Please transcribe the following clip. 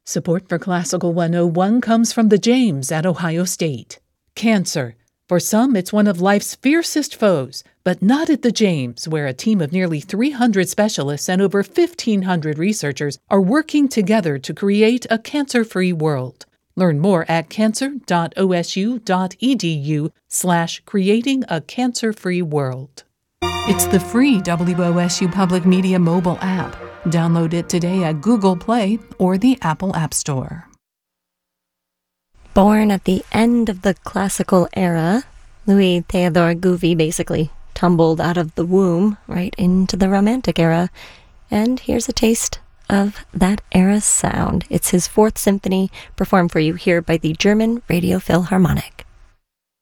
Support for Classical 101 comes from the James at Ohio State. Cancer. For some, it's one of life's fiercest foes, but not at the James, where a team of nearly 300 specialists and over 1,500 researchers are working together to create a cancer-free world. Learn more at cancer.osu.edu/creatingacancer-free-world. It's the free WOSU Public Media mobile app. Download it today at Google Play or the Apple App Store. Born at the end of the classical era, Louis Theodore Gouvy basically tumbled out of the womb right into the Romantic era. And here's a taste of that era's sound. It's his Fourth Symphony, performed for you here by the German Radio Philharmonic.